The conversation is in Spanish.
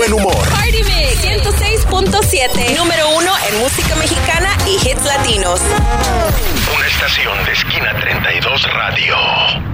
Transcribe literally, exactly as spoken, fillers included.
buen humor. Party Mix ciento seis punto siete, número uno en música mexicana y hits latinos. Una estación de Esquina treinta y dos Radio.